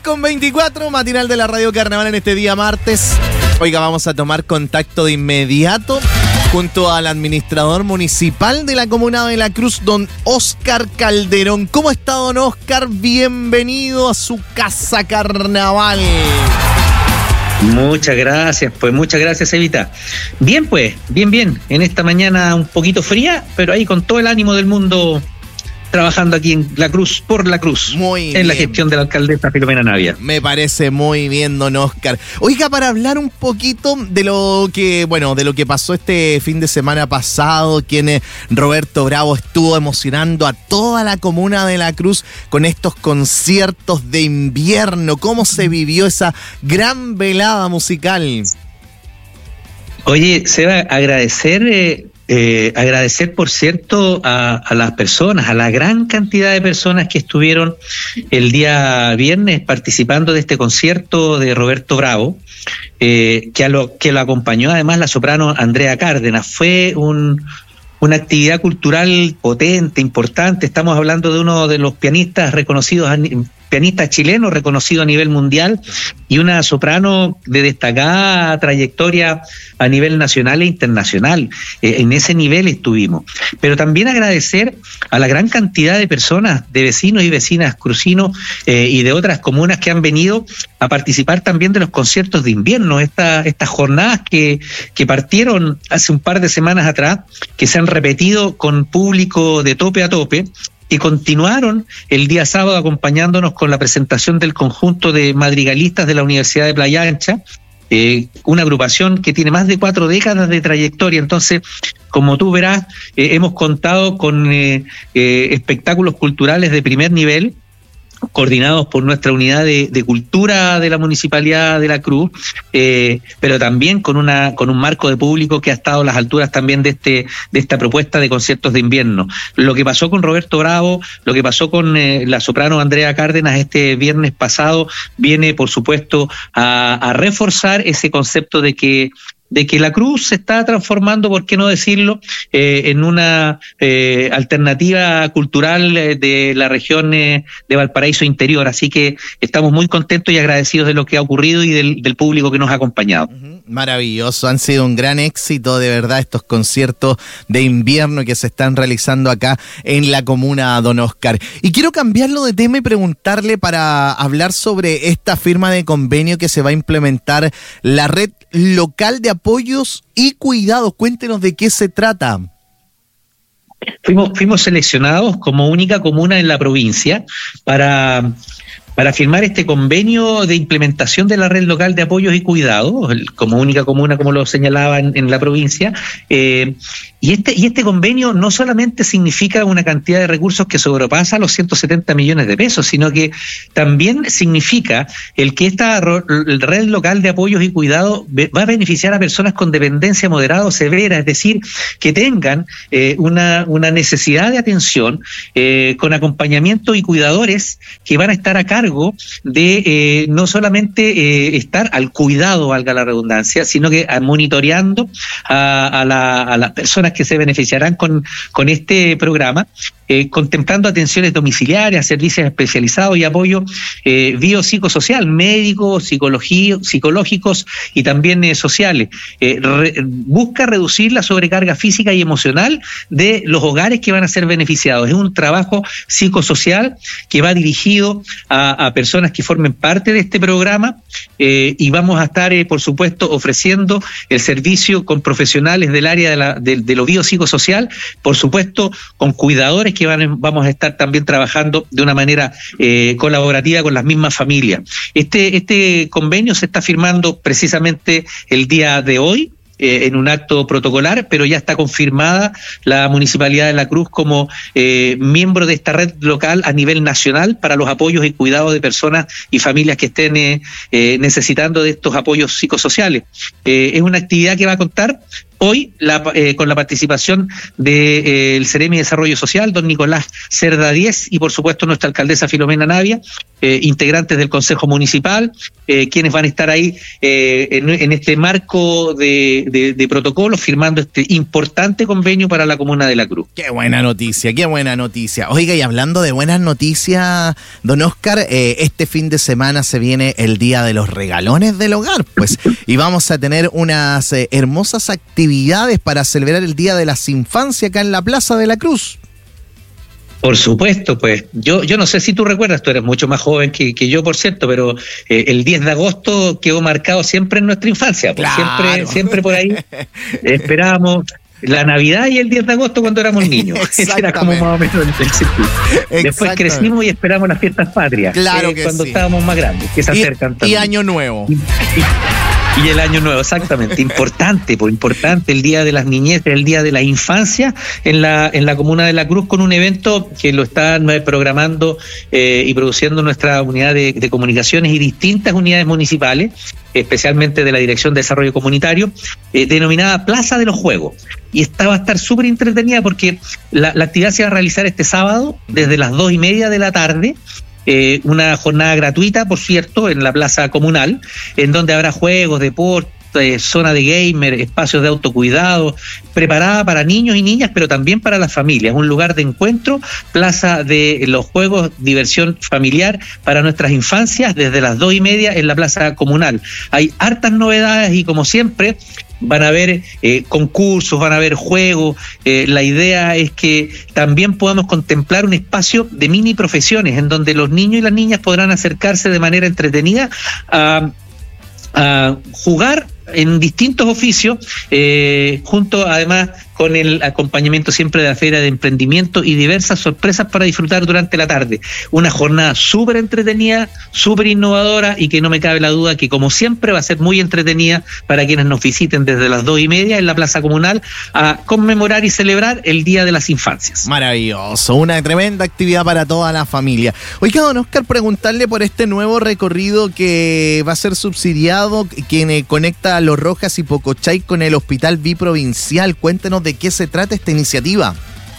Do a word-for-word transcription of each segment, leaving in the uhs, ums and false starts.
con veinticuatro, matinal de la Radio Carnaval en este día martes. Oiga, vamos a tomar contacto de inmediato junto al administrador municipal de la comuna de La Cruz, don Óscar Calderón. ¿Cómo está, don Óscar? Bienvenido a su casa carnaval. Muchas gracias, pues muchas gracias, Evita. Bien, pues, bien, bien. En esta mañana un poquito fría, pero ahí con todo el ánimo del mundo trabajando aquí en La Cruz, por La Cruz, muy en bien. La gestión de la alcaldesa Filomena Navia. Me parece muy bien, don Óscar. Oiga, para hablar un poquito de lo que, bueno, de lo que pasó este fin de semana pasado, quien Roberto Bravo estuvo emocionando a toda la comuna de La Cruz con estos conciertos de invierno. ¿Cómo se vivió esa gran velada musical? Oye, Seba, agradecer... Eh, Eh, agradecer, por cierto, a, a las personas, a la gran cantidad de personas que estuvieron el día viernes participando de este concierto de Roberto Bravo, eh, que, a lo, que lo acompañó además la soprano Andrea Cárdenas. Fue un, una actividad cultural potente, importante. Estamos hablando de uno de los pianistas reconocidos, pianista chileno reconocido a nivel mundial, y una soprano de destacada trayectoria a nivel nacional e internacional. Eh, en ese nivel estuvimos. Pero también agradecer a la gran cantidad de personas, de vecinos y vecinas crucinos eh, y de otras comunas que han venido a participar también de los conciertos de invierno, esta, estas jornadas que, que partieron hace un par de semanas atrás, que se han repetido con público de tope a tope, y continuaron el día sábado acompañándonos con la presentación del conjunto de madrigalistas de la Universidad de Playa Ancha, eh, una agrupación que tiene más de cuatro décadas de trayectoria. Entonces, como tú verás, eh, hemos contado con eh, eh, espectáculos culturales de primer nivel, coordinados por nuestra unidad de, de cultura de la Municipalidad de La Cruz, eh, pero también con una con un marco de público que ha estado a las alturas también de este de esta propuesta de conciertos de invierno. Lo que pasó con Roberto Bravo, lo que pasó con eh, la soprano Andrea Cárdenas este viernes pasado, viene, por supuesto, a, a reforzar ese concepto de que de que La Cruz se está transformando, por qué no decirlo, eh, en una eh, alternativa cultural de la región eh, de Valparaíso Interior. Así que estamos muy contentos y agradecidos de lo que ha ocurrido y del, del público que nos ha acompañado. Uh-huh. Maravilloso, han sido un gran éxito, de verdad, estos conciertos de invierno que se están realizando acá en la comuna, don Óscar. Y quiero cambiarlo de tema y preguntarle, para hablar sobre esta firma de convenio que se va a implementar, la red local de apoyos y cuidados. Cuéntenos de qué se trata. Fuimos, fuimos seleccionados como única comuna en la provincia para... para firmar este convenio de implementación de la red local de apoyos y cuidados, como única comuna, como lo señalaba en, en la provincia. Eh, y este y este convenio no solamente significa una cantidad de recursos que sobrepasa los ciento setenta millones de pesos, sino que también significa el que esta red local de apoyos y cuidados va a beneficiar a personas con dependencia moderada o severa, es decir, que tengan eh, una, una necesidad de atención eh, con acompañamiento y cuidadores que van a estar a cargo de eh, no solamente eh, estar al cuidado, valga la redundancia, sino que a, monitoreando a, a, la, a las personas que se beneficiarán con, con este programa, eh, contemplando atenciones domiciliarias, servicios especializados y apoyo eh, biopsicosocial, médicos, psicología, psicológicos y también eh, sociales. Eh, re, busca reducir la sobrecarga física y emocional de los hogares que van a ser beneficiados. Es un trabajo psicosocial que va dirigido a, a personas que formen parte de este programa, eh, y vamos a estar, eh, por supuesto, ofreciendo el servicio con profesionales del área de, la, de, de lo biopsicosocial, por supuesto, con cuidadores que van, vamos a estar también trabajando de una manera eh, colaborativa con las mismas familias. Este, este convenio se está firmando precisamente el día de hoy, Eh, en un acto protocolar, pero ya está confirmada la Municipalidad de La Cruz como eh, miembro de esta red local a nivel nacional para los apoyos y cuidados de personas y familias que estén eh, eh, necesitando de estos apoyos psicosociales. Eh, es una actividad que va a contar Hoy, la, eh, con la participación del de, eh, Ceremi de Desarrollo Social, don Nicolás Cerda Diez, y por supuesto nuestra alcaldesa Filomena Navia, eh, integrantes del Consejo Municipal, eh, quienes van a estar ahí eh, en, en este marco de, de, de protocolos, firmando este importante convenio para la Comuna de La Cruz. Qué buena noticia, qué buena noticia. Oiga, y hablando de buenas noticias, don Oscar, eh, este fin de semana se viene el Día de los Regalones del Hogar, pues, y vamos a tener unas eh, hermosas actividades para celebrar el Día de las Infancias acá en la Plaza de la Cruz. Por supuesto, pues yo yo no sé si tú recuerdas, tú eres mucho más joven que, que yo, por cierto, pero eh, el diez de agosto quedó marcado siempre en nuestra infancia, pues, claro. siempre siempre por ahí esperábamos la Navidad y el diez de agosto cuando éramos niños. Ese era como más o menos el circuito. Después crecimos y esperamos las fiestas patrias, claro eh, que cuando sí. estábamos más grandes, que se y, acercan también. Y Año Nuevo. Y, y, Y el Año Nuevo, exactamente, importante, pues importante el Día de las Niñeces, el Día de la Infancia en la en la Comuna de La Cruz, con un evento que lo están programando eh, y produciendo nuestra unidad de, de comunicaciones y distintas unidades municipales, especialmente de la Dirección de Desarrollo Comunitario, eh, denominada Plaza de los Juegos. Y esta va a estar súper entretenida porque la, la actividad se va a realizar este sábado desde las dos y media de la tarde. Eh, una jornada gratuita, por cierto, en la plaza comunal, en donde habrá juegos, deportes, eh, zona de gamer, espacios de autocuidado, preparada para niños y niñas, pero también para las familias. Un lugar de encuentro, plaza de los juegos, diversión familiar para nuestras infancias, desde las dos y media en la plaza comunal. Hay hartas novedades y, como siempre, van a haber eh, concursos, van a haber juegos. Eh, la idea es que también podamos contemplar un espacio de mini profesiones en donde los niños y las niñas podrán acercarse de manera entretenida a, a jugar en distintos oficios, eh, junto además con el acompañamiento siempre de la Feria de Emprendimiento y diversas sorpresas para disfrutar durante la tarde. Una jornada súper entretenida, súper innovadora, y que no me cabe la duda que, como siempre, va a ser muy entretenida para quienes nos visiten desde las dos y media en la Plaza Comunal a conmemorar y celebrar el Día de las Infancias. Maravilloso, una tremenda actividad para toda la familia. Oiga, don Oscar, preguntarle por este nuevo recorrido que va a ser subsidiado, que conecta a Los Rojas y Pocochay con el Hospital Biprovincial. Cuéntenos de qué se trata esta iniciativa.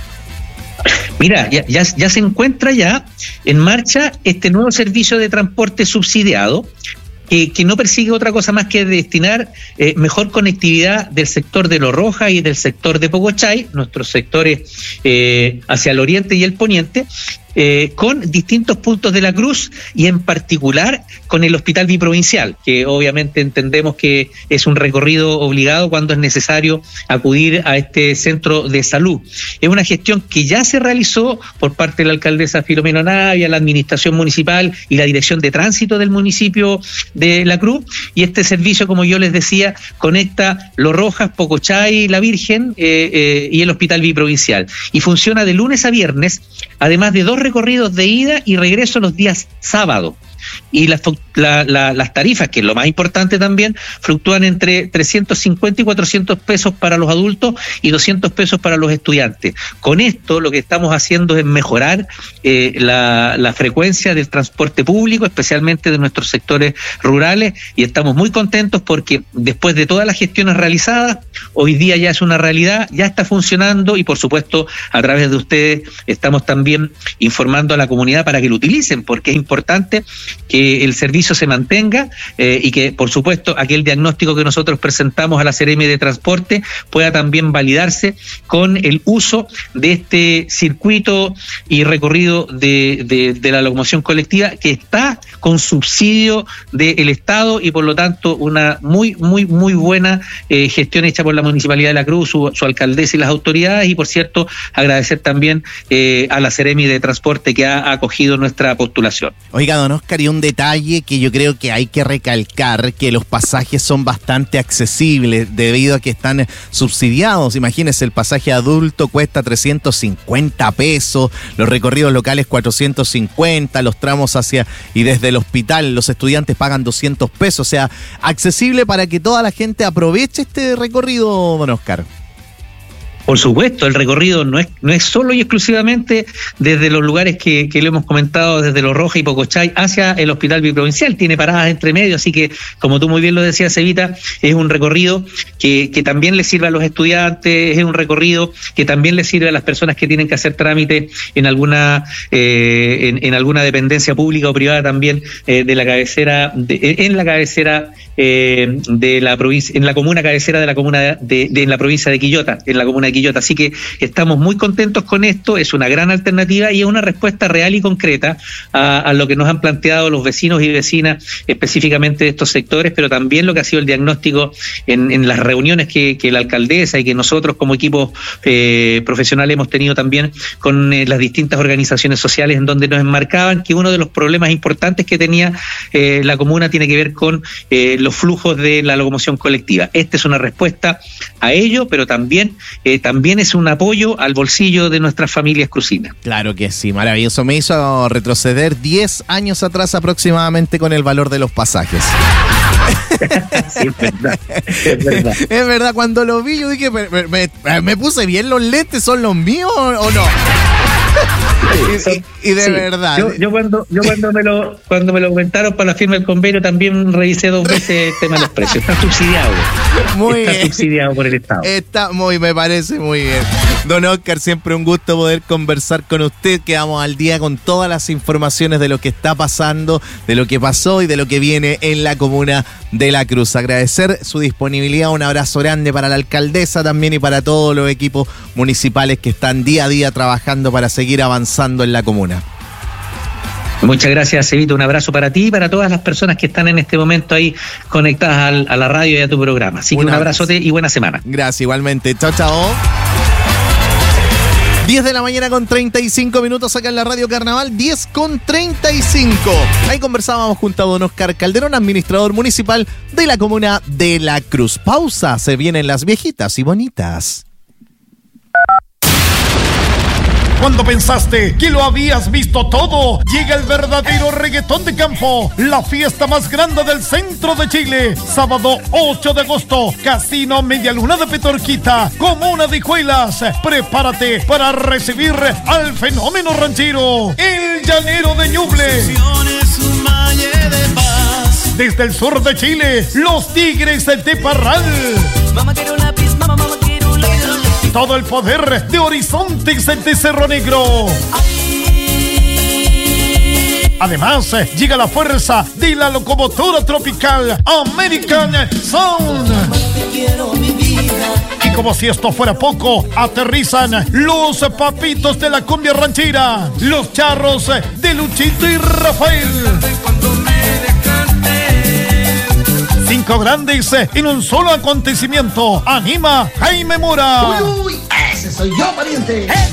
Mira, ya, ya, ya se encuentra ya en marcha este nuevo servicio de transporte subsidiado, que, que no persigue otra cosa más que destinar eh, mejor conectividad del sector de Los Rojas y del sector de Pocochay, nuestros sectores eh, hacia el oriente y el poniente, Eh, con distintos puntos de La Cruz, y en particular con el Hospital Biprovincial, que obviamente entendemos que es un recorrido obligado cuando es necesario acudir a este centro de salud. Es una gestión que ya se realizó por parte de la alcaldesa Filomena Navia, la administración municipal y la dirección de tránsito del municipio de La Cruz, y este servicio, como yo les decía, conecta Los Rojas, Pocochay, La Virgen eh, eh, y el Hospital Biprovincial, y funciona de lunes a viernes, además de dos recorridos de ida y regreso los días sábado. Y las, la, la, las tarifas, que es lo más importante también, fluctúan entre trescientos cincuenta y cuatrocientos pesos para los adultos y doscientos pesos para los estudiantes. Con esto lo que estamos haciendo es mejorar eh, la, la frecuencia del transporte público, especialmente de nuestros sectores rurales, y estamos muy contentos porque después de todas las gestiones realizadas, hoy día ya es una realidad, ya está funcionando, y por supuesto a través de ustedes estamos también informando a la comunidad para que lo utilicen, porque es importante que el servicio se mantenga eh, y que, por supuesto, aquel diagnóstico que nosotros presentamos a la Ceremi de Transporte pueda también validarse con el uso de este circuito y recorrido de, de, de la locomoción colectiva, que está con subsidio del Estado, y por lo tanto una muy, muy, muy buena eh, gestión hecha por la Municipalidad de La Cruz, su, su alcaldesa y las autoridades. Y, por cierto, agradecer también eh, a la Ceremi de Transporte que ha acogido nuestra postulación. Oiga, don Oscar, y un detalle que yo creo que hay que recalcar, que los pasajes son bastante accesibles debido a que están subsidiados. Imagínense, el pasaje adulto cuesta trescientos cincuenta pesos, los recorridos locales cuatrocientos cincuenta, los tramos hacia y desde el hospital los estudiantes pagan doscientos pesos, o sea, accesible para que toda la gente aproveche este recorrido, don Oscar. Por supuesto, el recorrido no es no es solo y exclusivamente desde los lugares que, que le hemos comentado, desde Los Rojas y Pocochay hacia el Hospital Biprovincial, tiene paradas entre medio, así que, como tú muy bien lo decías, Evita, es un recorrido que, que también le sirve a los estudiantes, es un recorrido que también le sirve a las personas que tienen que hacer trámite en alguna eh, en, en alguna dependencia pública o privada también eh, de la cabecera, de, en la cabecera eh, de la provincia, en la comuna cabecera de la comuna de, de, de en la provincia de Quillota, en la comuna de Quillota. Así que estamos muy contentos con esto, es una gran alternativa y es una respuesta real y concreta a, a lo que nos han planteado los vecinos y vecinas específicamente de estos sectores, pero también lo que ha sido el diagnóstico en, en las reuniones que, que la alcaldesa y que nosotros como equipo eh, profesional hemos tenido también con eh, las distintas organizaciones sociales, en donde nos enmarcaban que uno de los problemas importantes que tenía eh, la comuna tiene que ver con eh, los flujos de la locomoción colectiva. Esta es una respuesta a ello, pero también eh, también es un apoyo al bolsillo de nuestras familias crucinas. Claro que sí, maravilloso. Me hizo retroceder diez años atrás aproximadamente con el valor de los pasajes. Sí, es verdad, es verdad. Es verdad, cuando lo vi yo dije, ¿me, me, me puse bien los lentes? ¿Son los míos o no? Sí, y, y de sí. verdad. Yo, yo cuando yo cuando me lo cuando me lo comentaron para la firma del convenio también revisé dos veces el tema de los precios. Está subsidiado. Muy Está bien. subsidiado por el Estado. Está muy, me parece muy bien. Don Oscar, siempre un gusto poder conversar con usted. Quedamos al día con todas las informaciones de lo que está pasando, de lo que pasó y de lo que viene en la comuna de La Cruz. Agradecer su disponibilidad, un abrazo grande para la alcaldesa también y para todos los equipos municipales que están día a día trabajando para seguir avanzando en la comuna. Muchas gracias, Evita. Un abrazo para ti y para todas las personas que están en este momento ahí conectadas al, a la radio y a tu programa. Así que un abrazote y buena semana. Gracias, igualmente. Chao, chao. diez de la mañana con treinta y cinco minutos acá en la Radio Carnaval, diez con treinta y cinco. Ahí conversábamos junto a don Oscar Calderón, administrador municipal de la comuna de La Cruz. Pausa, se vienen las viejitas y bonitas. Cuando pensaste que lo habías visto todo, llega el verdadero reggaetón de campo, la fiesta más grande del centro de Chile. Sábado ocho de agosto, Casino Media Luna de Petorquita, Comuna de Hijuelas. Prepárate para recibir al fenómeno ranchero, el Llanero de Ñuble. Desde el sur de Chile, los Tigres de Parral. Mamá, quiero lápiz, mamá, mamá, quiero lápiz. Todo el poder de Horizontes de Cerro Negro. Además, llega la fuerza de la locomotora tropical American Sound. Y como si esto fuera poco, aterrizan los papitos de la cumbia ranchera, los charros de Luchito y Rafael. Cinco grandes en un solo acontecimiento. Anima Jaime Mora. Uy, uy, ese soy yo, pariente.